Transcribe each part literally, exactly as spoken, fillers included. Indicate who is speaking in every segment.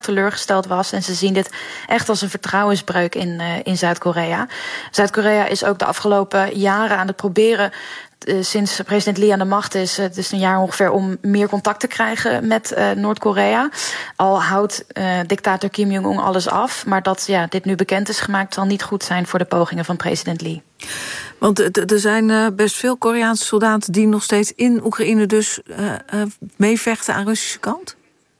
Speaker 1: teleurgesteld was. En ze zien dit echt als een vertrouwensbreuk in, uh, in Zuid-Korea. Zuid-Korea is ook de afgelopen jaren aan het proberen, Uh, sinds president Lee aan de macht is, het is een jaar ongeveer, om meer contact te krijgen met uh, Noord-Korea. Al houdt uh, dictator Kim Jong-un alles af. Maar dat ja, dit nu bekend is gemaakt zal niet goed zijn voor de pogingen van president Lee.
Speaker 2: Want er zijn uh, best veel Koreaanse soldaten die nog steeds in Oekraïne dus uh, uh, meevechten aan Russische kant?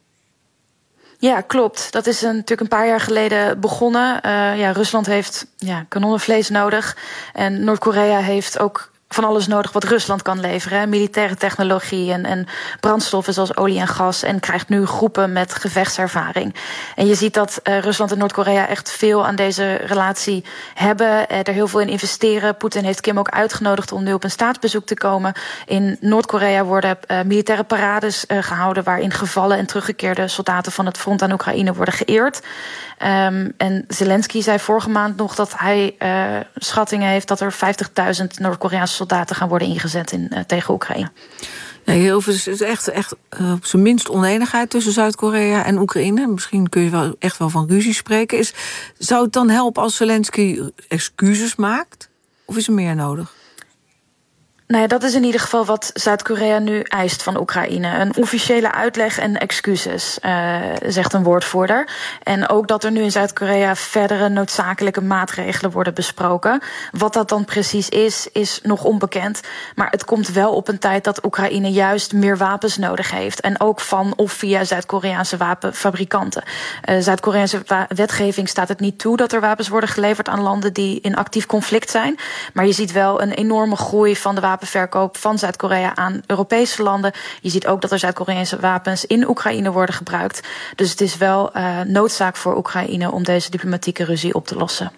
Speaker 1: Ja, klopt. Dat is een, natuurlijk een paar jaar geleden begonnen. Uh, ja, Rusland heeft ja, kanonnenvlees nodig. En Noord-Korea heeft ook van alles nodig wat Rusland kan leveren. Hè. Militaire technologie en, en brandstoffen zoals olie en gas. En krijgt nu groepen met gevechtservaring. En je ziet dat uh, Rusland en Noord-Korea echt veel aan deze relatie hebben. Uh, er heel veel in investeren. Poetin heeft Kim ook uitgenodigd om nu op een staatsbezoek te komen. In Noord-Korea worden uh, militaire parades uh, gehouden, waarin gevallen en teruggekeerde soldaten van het front aan Oekraïne worden geëerd. Um, en Zelensky zei vorige maand nog dat hij uh, schattingen heeft dat er vijftigduizend Noord-Koreaanse soldaten gaan worden ingezet in, uh, tegen Oekraïne.
Speaker 2: Ja, heel veel is echt, echt uh, op zijn minst oneenigheid tussen Zuid-Korea en Oekraïne. Misschien kun je wel echt wel van ruzie spreken. Is, zou het dan helpen als Zelensky excuses maakt? Of is er meer nodig?
Speaker 1: Nou ja, dat is in ieder geval wat Zuid-Korea nu eist van Oekraïne. Een officiële uitleg en excuses, uh, zegt een woordvoerder. En ook dat er nu in Zuid-Korea verdere noodzakelijke maatregelen worden besproken. Wat dat dan precies is, is nog onbekend. Maar het komt wel op een tijd dat Oekraïne juist meer wapens nodig heeft. En ook van of via Zuid-Koreaanse wapenfabrikanten. Uh, Zuid-Koreaanse wa- wetgeving staat het niet toe dat er wapens worden geleverd aan landen die in actief conflict zijn. Maar je ziet wel een enorme groei van de wapen verkoop van Zuid-Korea aan Europese landen. Je ziet ook dat er Zuid-Koreaanse wapens in Oekraïne worden gebruikt. Dus het is wel uh, noodzaak voor Oekraïne om deze diplomatieke ruzie op te lossen.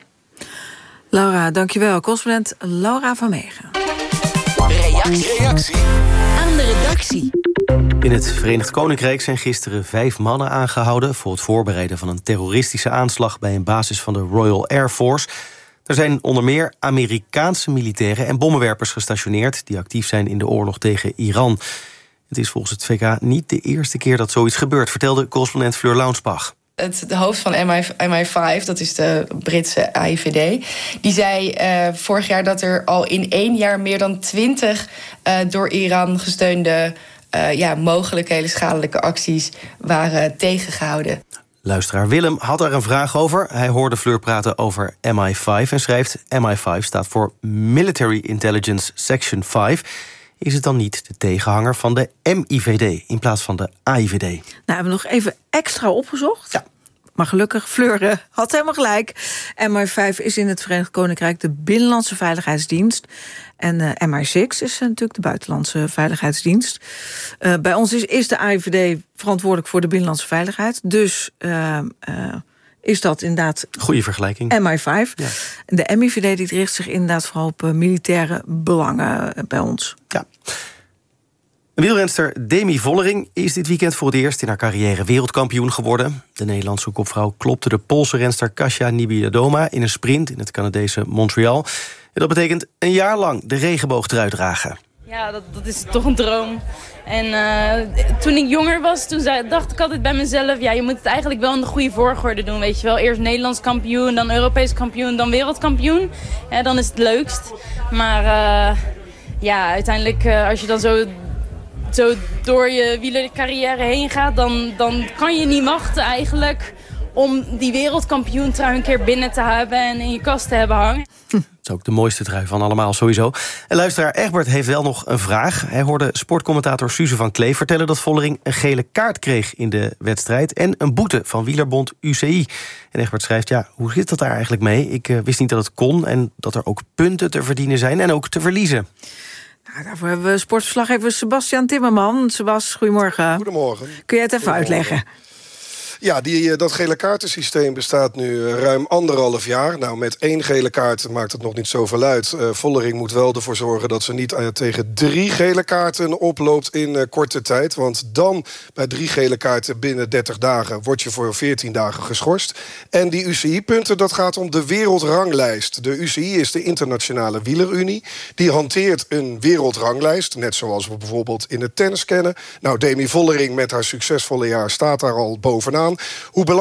Speaker 2: Laura, dankjewel. Correspondent Laura van Meegen.
Speaker 3: Reactie. Reactie aan de redactie.
Speaker 4: In het Verenigd Koninkrijk zijn gisteren vijf mannen aangehouden voor het voorbereiden van een terroristische aanslag bij een basis van de Royal Air Force. Er zijn onder meer Amerikaanse militairen en bommenwerpers gestationeerd die actief zijn in de oorlog tegen Iran. Het is volgens het V K niet de eerste keer dat zoiets gebeurt, vertelde correspondent Fleur Launsbach.
Speaker 5: Het de hoofd van M I vijf, dat is de Britse A I V D, die zei uh, vorig jaar dat er al in één jaar meer dan twintig uh, door Iran gesteunde uh, ja, mogelijk hele schadelijke acties waren tegengehouden.
Speaker 4: Luisteraar Willem had daar een vraag over. Hij hoorde Fleur praten over M I vijf en schrijft: M I vijf staat voor Military Intelligence Section vijf. Is het dan niet de tegenhanger van de M I V D in plaats van de A I V D? Nou,
Speaker 2: we hebben nog even extra opgezocht. Ja. Maar gelukkig, Fleur had helemaal gelijk. M I vijf is in het Verenigd Koninkrijk de Binnenlandse Veiligheidsdienst. En uh, M I zes is uh, natuurlijk de Buitenlandse Veiligheidsdienst. Uh, bij ons is, is de A I V D verantwoordelijk voor de Binnenlandse Veiligheid. Dus uh, uh, is dat inderdaad
Speaker 4: goede vergelijking.
Speaker 2: M I vijf. Ja. En de M I V D die richt zich inderdaad vooral op uh, militaire belangen uh, bij ons.
Speaker 4: Ja. Wielrenster Demi Vollering is dit weekend voor het eerst in haar carrière wereldkampioen geworden. De Nederlandse kopvrouw klopte de Poolse renster Kasia Niewiadoma in een sprint in het Canadese Montreal. En dat betekent een jaar lang de regenboogtrui dragen.
Speaker 6: Ja, dat, dat is toch een droom. En uh, toen ik jonger was, toen zei, dacht ik altijd bij mezelf, ja, je moet het eigenlijk wel in de goede volgorde doen, weet je wel. Eerst Nederlands kampioen, dan Europees kampioen, dan wereldkampioen. Ja, dan is het leukst. Maar uh, ja, uiteindelijk uh, als je dan zo... zo door je wielercarrière heen gaat, dan, dan kan je niet wachten eigenlijk om die wereldkampioentrui een keer binnen te hebben en in je kast te hebben hangen.
Speaker 4: Hm, dat is ook de mooiste trui van allemaal sowieso. En luisteraar Egbert heeft wel nog een vraag. Hij hoorde sportcommentator Suze van Klee vertellen dat Vollering een gele kaart kreeg in de wedstrijd en een boete van wielerbond U C I. En Egbert schrijft, ja, hoe zit dat daar eigenlijk mee? Ik uh, wist niet dat het kon en dat er ook punten te verdienen zijn en ook te verliezen.
Speaker 2: Nou, daarvoor hebben we sportverslaggever Sebastian Timmerman. Sebas, goedemorgen.
Speaker 7: Goedemorgen.
Speaker 2: Kun je het even uitleggen?
Speaker 7: Ja, die, dat gele kaartensysteem bestaat nu ruim anderhalf jaar. Nou, met één gele kaart maakt het nog niet zoveel uit. Uh, Vollering moet wel ervoor zorgen dat ze niet uh, tegen drie gele kaarten oploopt in uh, korte tijd. Want dan, bij drie gele kaarten binnen dertig dagen... word je voor veertien dagen geschorst. En die U C I-punten, dat gaat om de wereldranglijst. De U C I is de Internationale Wielerunie. Die hanteert een wereldranglijst, net zoals we bijvoorbeeld in het tennis kennen. Nou, Demi Vollering met haar succesvolle jaar staat daar al bovenaan. Hoe belangrijk